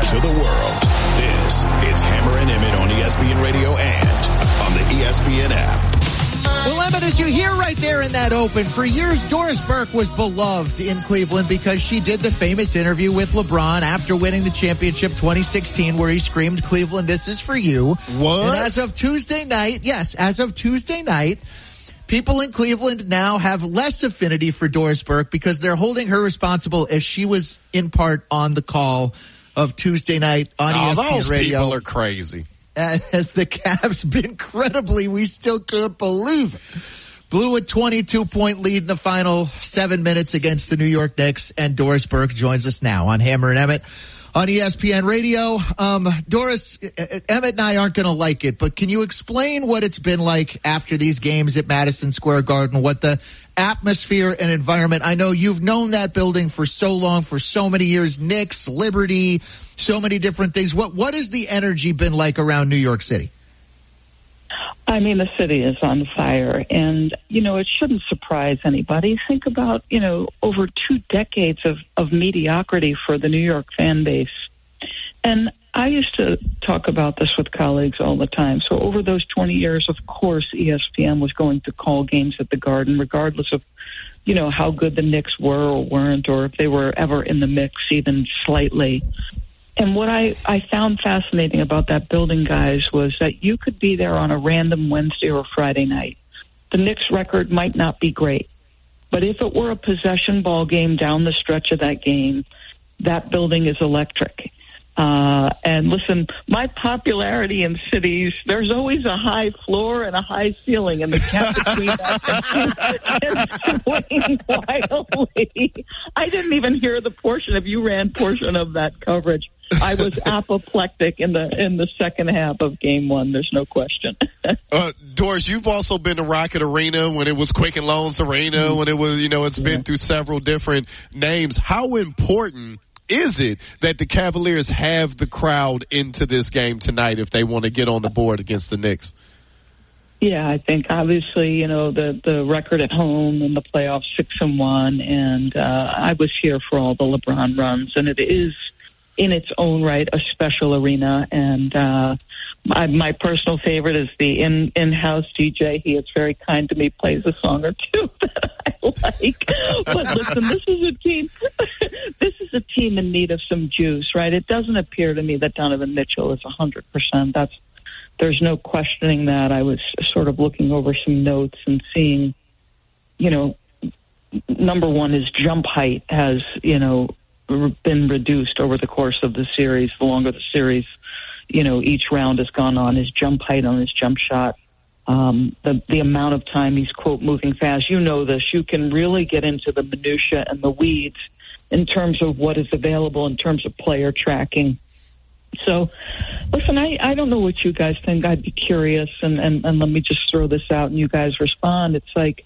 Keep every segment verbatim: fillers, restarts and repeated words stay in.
to the world. This is Hammer and Emmett on E S P N Radio and on the E S P N app. Well, Emmett, as you hear right there in that open, for years Doris Burke was beloved in Cleveland because she did the famous interview with LeBron after winning the championship twenty sixteen where he screamed, "Cleveland, this is for you." What? And as of Tuesday night, yes, as of Tuesday night, people in Cleveland now have less affinity for Doris Burke because they're holding her responsible as she was in part on the call of Tuesday night on oh, E S P N those Radio. People are crazy. As the Cavs, incredibly, we still can't believe it, blew a twenty-two point lead in the final seven minutes against the New York Knicks. And Doris Burke joins us now on Hammer and Emmett on E S P N Radio. Um, Doris, Emmett and I aren't going to like it, but can you explain what it's been like after these games at Madison Square Garden, what the atmosphere and environment? I know you've known that building for so long, for so many years, Knicks, Liberty, so many different things. What what has the energy been like around New York City? I mean, the city is on fire, and, you know, it shouldn't surprise anybody. Think about, you know, over two decades of, of mediocrity for the New York fan base. And I used to talk about this with colleagues all the time. So over those twenty years, of course, E S P N was going to call games at the Garden, regardless of, you know, how good the Knicks were or weren't, or if they were ever in the mix even slightly. And what I, I found fascinating about that building, guys, was that you could be there on a random Wednesday or Friday night. The Knicks record might not be great, but if it were a possession ball game down the stretch of that game, that building is electric. Uh, and listen, my popularity in cities, there's always a high floor and a high ceiling, and the gap between that can swing wildly. I didn't even hear the portion of you ran portion of that coverage. I was apoplectic in the in the second half of game one. There's no question. uh, Doris, you've also been to Rocket Arena when it was Quicken Loans Arena, mm-hmm. when it was, you know, it's yeah. been through several different names. How important is it that the Cavaliers have the crowd into this game tonight if they want to get on the board against the Knicks? Yeah, I think obviously, you know, the, the record at home in the playoffs, six and one, and uh, I was here for all the LeBron runs, and it is in its own right a special arena. And uh, my, my personal favorite is the in in-house D J. He is very kind to me, plays a song or two that I like. But listen, this is a team. This is a team in need of some juice, right? It doesn't appear to me that Donovan Mitchell is one hundred percent. That's There's no questioning that. I was sort of looking over some notes and seeing, you know, number one, his jump height has, you know, been reduced over the course of the series. The longer the series, you know, each round has gone on, his jump height on his jump shot, um, the, the amount of time he's, quote, moving fast. You know this. You can really get into the minutia and the weeds in terms of what is available in terms of player tracking. So, listen, I, I don't know what you guys think. I'd be curious, and, and, and let me just throw this out and you guys respond. It's like,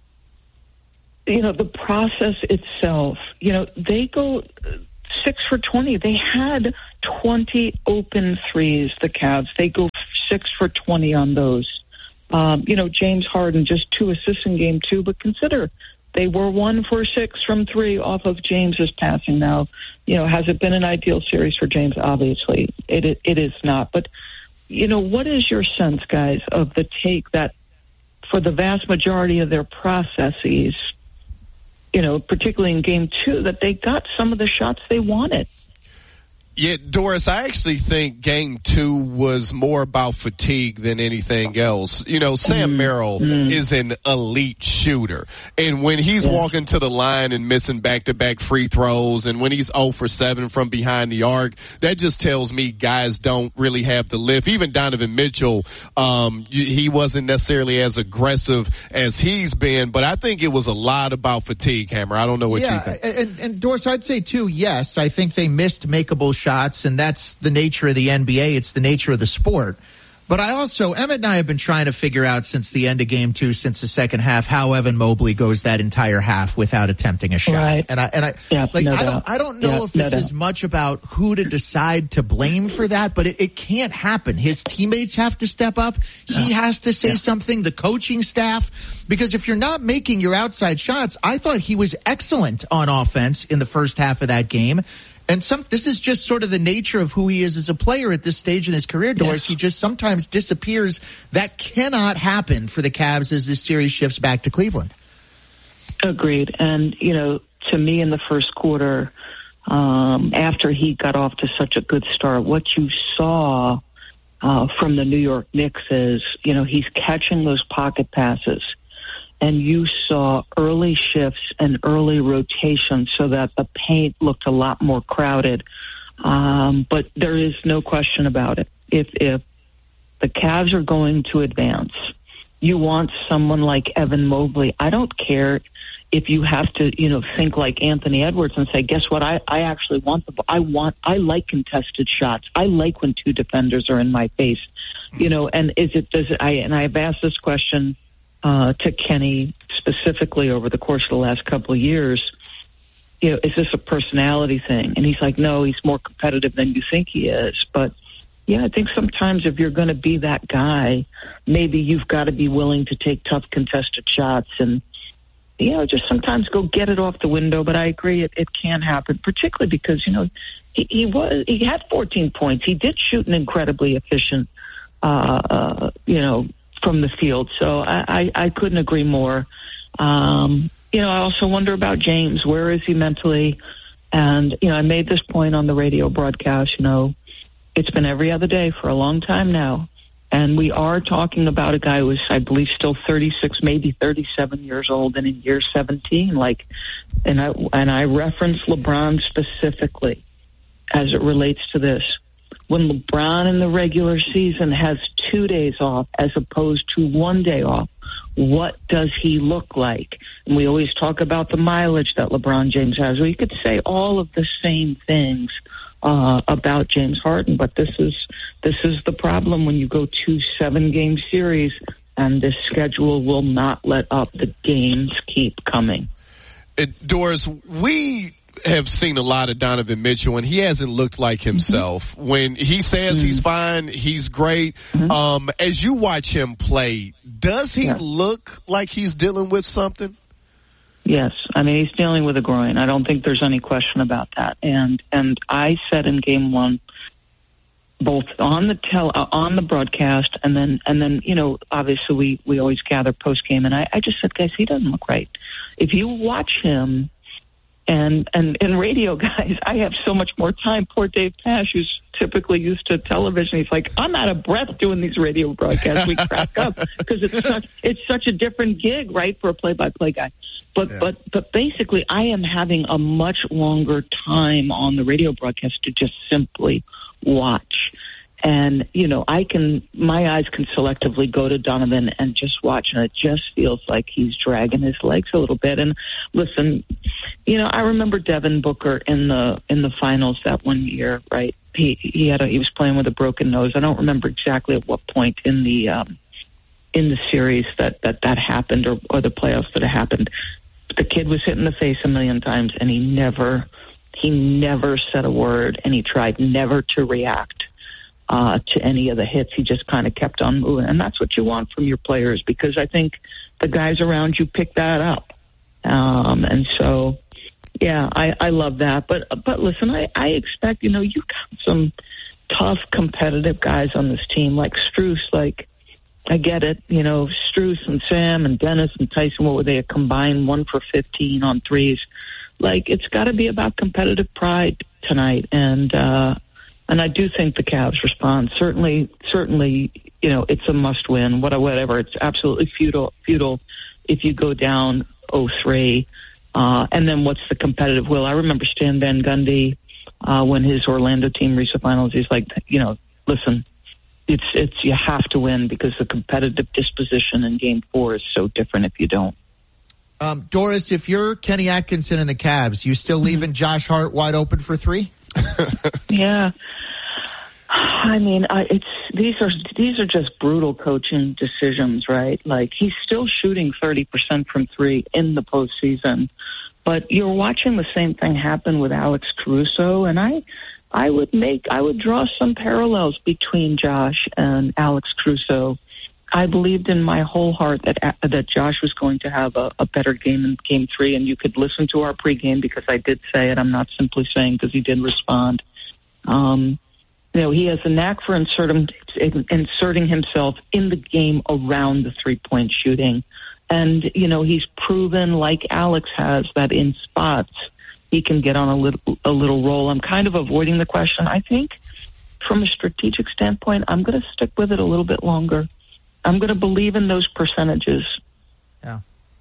you know, the process itself, you know, they go six for twenty. They had twenty open threes, the Cavs. They go six for twenty on those. Um, you know, James Harden, just two assists in game two, but consider they were one for six from three off of James's passing. Now, you know, has it been an ideal series for James? Obviously, it it is not. But, you know, what is your sense, guys, of the take that for the vast majority of their processes, you know, particularly in game two, that they got some of the shots they wanted? Yeah, Doris, I actually think game two was more about fatigue than anything else. You know, Sam mm-hmm. Merrill mm-hmm. is an elite shooter. And when he's yeah. walking to the line and missing back-to-back free throws, and when he's zero for seven from behind the arc, that just tells me guys don't really have the lift. Even Donovan Mitchell, um, he wasn't necessarily as aggressive as he's been, but I think it was a lot about fatigue, Hammer. I don't know what yeah, you think. And, and Doris, I'd say, too, yes, I think they missed makeable shots. Shots, and that's the nature of the N B A. It's the nature of the sport. But I also, Emmett and I have been trying to figure out since the end of game two, since the second half, how Evan Mobley goes that entire half without attempting a shot. Right. And I, and I, yeah, like, no I doubt. don't, I don't know yeah, if no it's doubt. as much about who to decide to blame for that, but it, it can't happen. His teammates have to step up. He yeah. has to say yeah. something. The coaching staff, because if you're not making your outside shots, I thought he was excellent on offense in the first half of that game. And some, this is just sort of the nature of who he is as a player at this stage in his career, Doris. Yes. He just sometimes disappears. That cannot happen for the Cavs as this series shifts back to Cleveland. Agreed. And, you know, to me in the first quarter, um, after he got off to such a good start, what you saw uh, from the New York Knicks is, you know, he's catching those pocket passes. And you saw early shifts and early rotations so that the paint looked a lot more crowded. Um, but there is no question about it. If, if the Cavs are going to advance, you want someone like Evan Mobley. I don't care if you have to, you know, think like Anthony Edwards and say, guess what? I, I actually want the, I want, I like contested shots. I like when two defenders are in my face, you know, and is it, does it, I, and I've asked this question Uh, to Kenny specifically over the course of the last couple of years, you know, is this a personality thing? And he's like, no, he's more competitive than you think he is. But yeah, I think sometimes if you're going to be that guy, maybe you've got to be willing to take tough contested shots and, you know, just sometimes go get it off the window. But I agree, it, it can happen, particularly because, you know, he, he was, he had fourteen points. He did shoot an incredibly efficient, uh, uh, you know, from the field. So I, I, I couldn't agree more. Um, you know, I also wonder about James. Where is he mentally? And, you know, I made this point on the radio broadcast, you know, it's been every other day for a long time now. And we are talking about a guy who is, I believe, still thirty-six, maybe thirty-seven years old and in year seventeen. Like, and I, and I reference LeBron specifically as it relates to this. When LeBron in the regular season has two days off as opposed to one day off, what does he look like? And we always talk about the mileage that LeBron James has. Well, you could say all of the same things uh, about James Harden, but this is this is the problem when you go to seven-game series and this schedule will not let up. The games keep coming. Uh, Doris, we have seen a lot of Donovan Mitchell, and he hasn't looked like himself. Mm-hmm. When he says mm-hmm. he's fine, he's great. Mm-hmm. Um, as you watch him play, does he yeah. look like he's dealing with something? Yes. I mean, he's dealing with a groin. I don't think there's any question about that. And and I said in game one, both on the tel uh, on the broadcast, and then and then you know, obviously we we always gather post game, and I, I just said, guys, he doesn't look right. If you watch him. And, and, and radio guys, I have so much more time. Poor Dave Pash, who's typically used to television. He's like, I'm out of breath doing these radio broadcasts. We crack up because it's such, it's such a different gig, right, for a play-by-play guy. But, yeah. but, but basically, I am having a much longer time on the radio broadcast to just simply watch. And, you know, I can, my eyes can selectively go to Donovan and just watch, and it just feels like he's dragging his legs a little bit. And listen, you know, I remember Devin Booker in the, in the finals that one year, right? He, he had a, he was playing with a broken nose. I don't remember exactly at what point in the, um, in the series that, that, that happened or, or the playoffs that it happened. But the kid was hit in the face a million times, and he never, he never said a word, and he tried never to react. Uh, to any of the hits. He just kind of kept on moving. And that's what you want from your players, because I think the guys around you pick that up. Um, and so, yeah, I, I love that. But but listen, I, I expect, you know, you've got some tough, competitive guys on this team, like Strus. Like, I get it. You know, Strus and Sam and Dennis and Tyson, what were they, a combined one for fifteen on threes? Like, it's got to be about competitive pride tonight. And, uh, And I do think the Cavs respond. Certainly, certainly, you know, it's a must win. Whatever, it's absolutely futile, futile if you go down oh three. Uh, and then what's the competitive will? I remember Stan Van Gundy uh, when his Orlando team reached the finals. He's like, you know, listen, it's it's you have to win because the competitive disposition in Game Four is so different if you don't. Um, Doris, if you're Kenny Atkinson and the Cavs, you still leaving mm-hmm. Josh Hart wide open for three? Yeah, I mean, I, it's these are these are just brutal coaching decisions, right? Like, he's still shooting thirty percent from three in the postseason, but you're watching the same thing happen with Alex Caruso, and I, I would make I would draw some parallels between Josh and Alex Caruso. I believed in my whole heart that that Josh was going to have a, a better game in game three, and you could listen to our pregame because I did say it. I'm not simply saying because he did respond. Um, you know, he has a knack for inserting, inserting himself in the game around the three-point shooting. And, you know, he's proven, like Alex has, that in spots he can get on a little, a little roll. I'm kind of avoiding the question. I think from a strategic standpoint, I'm going to stick with it a little bit longer. I'm going to believe in those percentages. Yeah.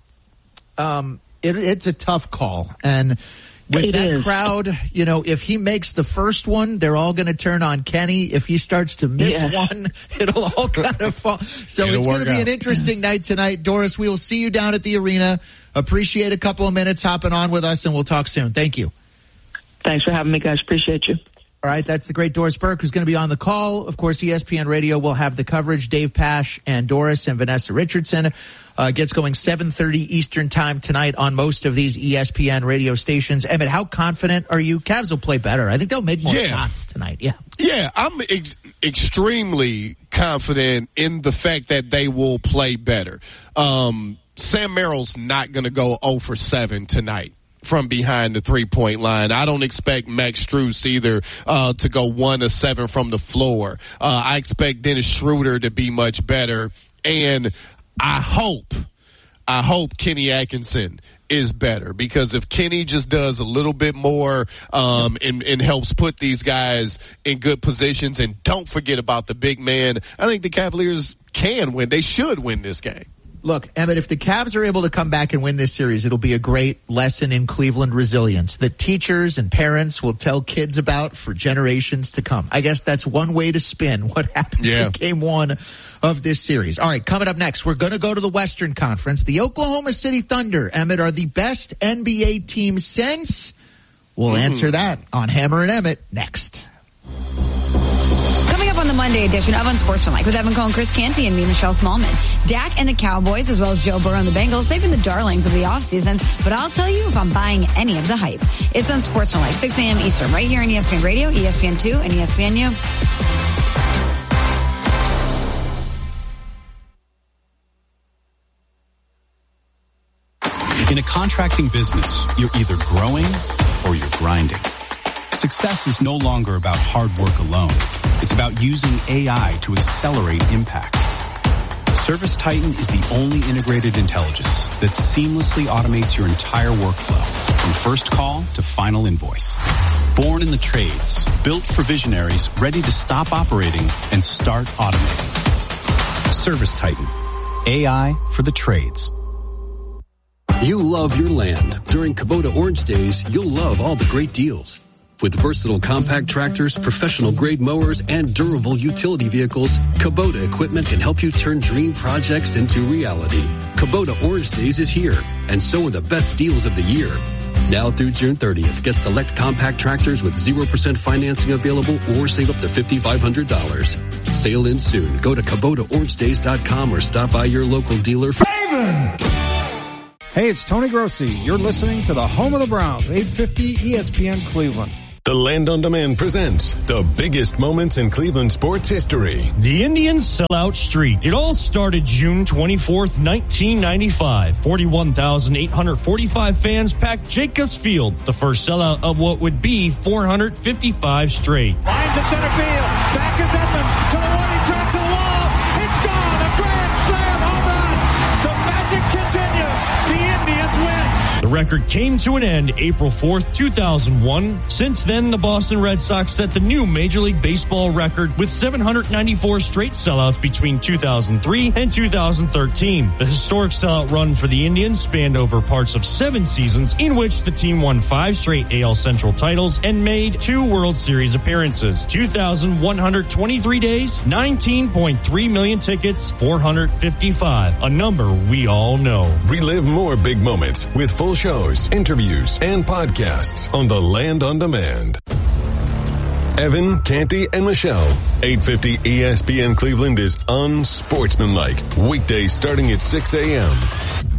Um, it, it's a tough call. And with it that is. crowd, you know, if he makes the first one, they're all going to turn on Kenny. If he starts to miss Yeah. one, it'll all kind of fall. So It'll it's going work to be out. an interesting night tonight. Doris, we will see you down at the arena. Appreciate a couple of minutes hopping on with us, and we'll talk soon. Thank you. Thanks for having me, guys. Appreciate you. All right, that's the great Doris Burke, who's going to be on the call. Of course, E S P N Radio will have the coverage. Dave Pasch and Doris and Vanessa Richardson uh, gets going seven thirty Eastern time tonight on most of these E S P N radio stations. Emmett, how confident are you? Cavs will play better. I think they'll make more Yeah. shots tonight. Yeah. Yeah, I'm ex- extremely confident in the fact that they will play better. Um, Sam Merrill's not going to go zero for seven tonight from behind the three-point line. I don't expect Max Strus either uh, to go one to seven from the floor. Uh, I expect Dennis Schroeder to be much better, and I hope, I hope Kenny Atkinson is better, because if Kenny just does a little bit more um, and, and helps put these guys in good positions, and don't forget about the big man, I think the Cavaliers can win. They should win this game. Look, Emmett, if the Cavs are able to come back and win this series, it'll be a great lesson in Cleveland resilience that teachers and parents will tell kids about for generations to come. I guess that's one way to spin what happened Yeah. in game one of this series. All right, coming up next, we're going to go to the Western Conference. The Oklahoma City Thunder, Emmett, are the best N B A team since. We'll mm. answer that on Hammer and Emmett next. Coming up on the Monday edition of Unsportsmanlike with Evan Cohen, Chris Canty, and me, Michelle Smallman. Dak and the Cowboys, as well as Joe Burrow and the Bengals, they've been the darlings of the offseason, but I'll tell you if I'm buying any of the hype. It's Unsportsmanlike, six a.m. Eastern, right here on E S P N Radio, E S P N two, and E S P N U. In a contracting business, you're either growing or you're grinding. Success is no longer about hard work alone. It's about using A I to accelerate impact. ServiceTitan is the only integrated intelligence that seamlessly automates your entire workflow, from first call to final invoice. Born in the trades, built for visionaries ready to stop operating and start automating. ServiceTitan, A I for the trades. You love your land. During Kubota Orange Days, you'll love all the great deals. With versatile compact tractors, professional-grade mowers, and durable utility vehicles, Kubota equipment can help you turn dream projects into reality. Kubota Orange Days is here, and so are the best deals of the year. Now through June thirtieth, get select compact tractors with zero percent financing available or save up to five thousand five hundred dollars. Sale ends soon. Go to Kubota Orange Days dot com or stop by your local dealer. Hey, it's Tony Grossi. You're listening to the home of the Browns, eight fifty E S P N Cleveland. The Land on Demand presents the biggest moments in Cleveland sports history. The Indians sell out street. It all started June twenty-fourth, nineteen ninety-five. forty-one thousand eight hundred forty-five fans packed Jacobs Field, the first sellout of what would be four hundred fifty-five straight. Line to center field. Back is Edmonds to the running track to the wall. It's gone. A grand slam home run. The magic continues. The Indians win. The record came to an end April fourth, two thousand one. Since then, the Boston Red Sox set the new Major League Baseball record with seven hundred ninety-four straight sellouts between two thousand three and two thousand thirteen. The historic sellout run for the Indians spanned over parts of seven seasons, in which the team won five straight A L Central titles and made two World Series appearances. two thousand one hundred twenty-three days, nineteen point three million tickets, four hundred fifty-five, a number we all know. Relive more big moments with full shows, interviews, and podcasts on the Land on Demand. Evan, Canty, and Michelle. eight fifty E S P N Cleveland is unsportsmanlike. Weekdays starting at six a.m.